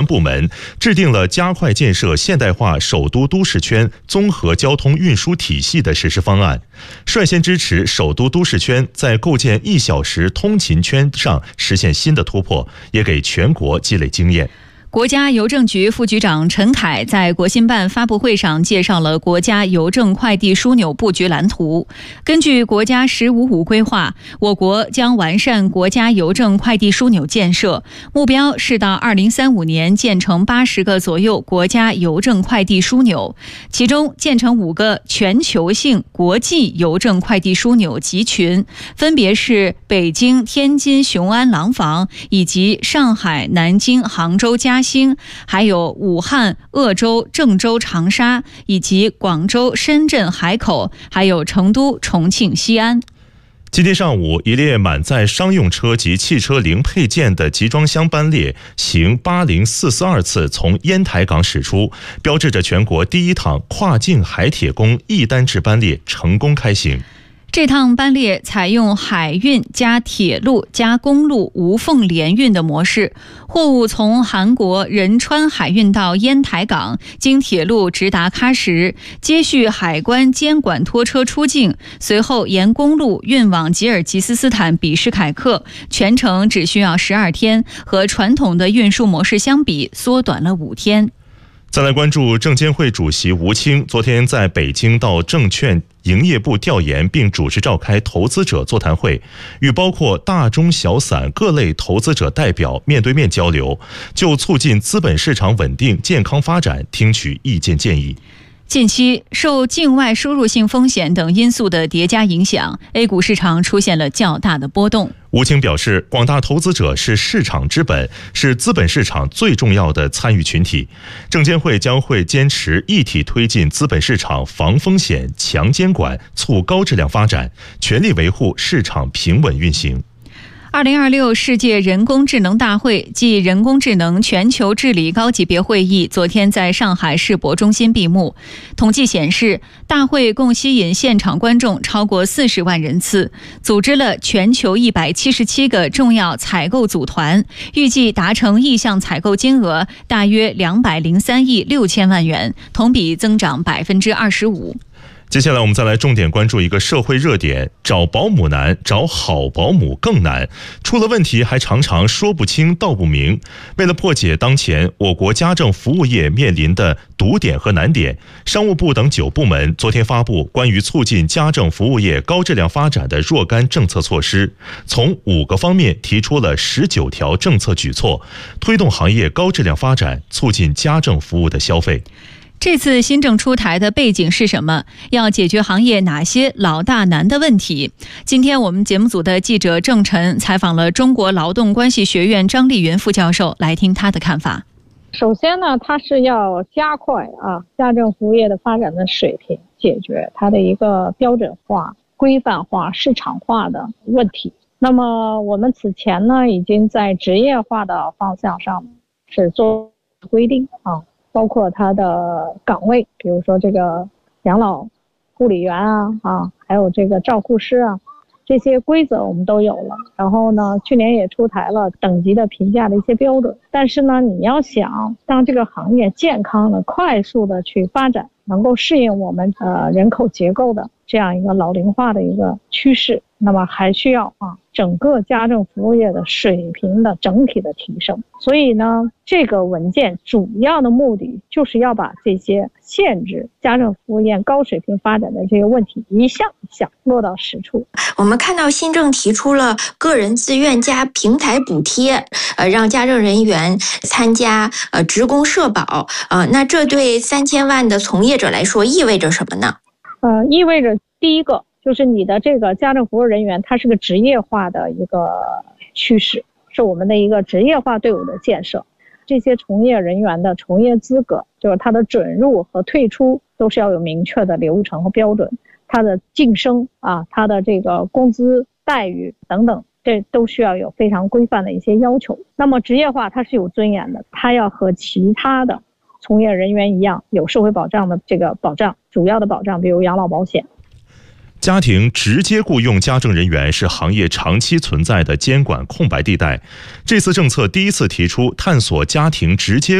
部门制定了加快建设现代化首都都市圈综合交通运输体系的实施方案，率先支持首都都市圈在构建1小时通勤圈上实现新的突破，也给全国积累经验。 国家邮政局副局长陈凯在国新办发布会上介绍了国家邮政快递枢纽布局蓝图。根据国家“15+5”规划，我国将完善国家邮政快递枢纽建设，目标是到2035年建成80个左右国家邮政快递枢纽，其中建成5个全球性国际邮政快递枢纽集群，分别是北京、天津、雄安、廊坊，以及上海、南京、杭州、嘉兴，还有武汉、鄂州、郑州、长沙，以及广州、深圳、海口，还有成都、重庆、西安。 今天上午，一列满载商用车及汽车零配件的集装箱班列行80442次从烟台港驶出，标志着全国第一趟跨境海铁工一单制班列成功开行。 这趟班列采用海运加铁路加公路无缝联运的模式，货物从韩国仁川海运到烟台港，经铁路直达喀什，接续海关监管拖车出境，随后沿公路运往吉尔吉斯斯坦比什凯克，全程只需要12天，和传统的运输模式相比，缩短了5天。 再来关注证监会主席吴清昨天在北京到证券营业部调研，并主持召开投资者座谈会，与包括大中小散各类投资者代表面对面交流，就促进资本市场稳定健康发展听取意见建议。 近期受境外输入性风险等因素的叠加影响， A 股市场出现了较大的波动。 吴清表示，广大投资者是市场之本，是资本市场最重要的参与群体。证监会将会坚持一体推进资本市场防风险、强监管、促高质量发展，全力维护市场平稳运行。 2026世界人工智能大会暨人工智能全球治理高级别会议昨天在上海世博中心闭幕。统计显示，大会共吸引现场观众超过40万人次，组织了全球177个重要采购组团，预计达成意向采购金额大约203亿6千万元，同比增长25%。 接下来我们再来重点关注一个社会热点，找保姆难，找好保姆更难，出了问题还常常说不清道不明。为了破解当前我国家政服务业面临的堵点和难点，商务部等9部门昨天发布关于促进家政服务业高质量发展的若干政策措施，从5个方面提出了19条政策举措，推动行业高质量发展，促进家政服务的消费。 这次新政出台的背景是什么？要解决行业哪些老大难的问题？今天我们节目组的记者郑晨采访了中国劳动关系学院张丽云副教授，来听他的看法。 首先呢，它是要加快家政服务业的发展的水平，解决它的一个标准化、规范化、市场化的问题。那么我们此前呢，已经在职业化的方向上是做规定包括它的岗位，比如说这个养老护理员还有这个照护师这些规则我们都有了。然后呢，去年也出台了等级的评价的一些标准。但是呢，你要想让这个行业健康的、快速的去发展，能够适应我们人口结构的这样一个老龄化的一个趋势，那么还需要整个家政服务业的水平的整体的提升。所以呢，这个文件主要的目的就是要把这些限制家政服务业高水平发展的这个问题一项一项落到实处。 我们看到新政提出了个人自愿加平台补贴，让家政人员参加职工社保，那这对3000万的从业者来说意味着什么呢？ 意味着第一个就是你的这个家政服务人员，它是个职业化的一个趋势，是我们的一个职业化队伍的建设。这些从业人员的从业资格，就是他的准入和退出都是要有明确的流程和标准，他的晋升他的这个工资待遇等等，这都需要有非常规范的一些要求。那么职业化它是有尊严的，它要和其他的从业人员一样有社会保障的这个保障，主要的保障比如养老保险。 家庭直接雇佣家政人员是行业长期存在的监管空白地带。这次政策第一次提出探索家庭直接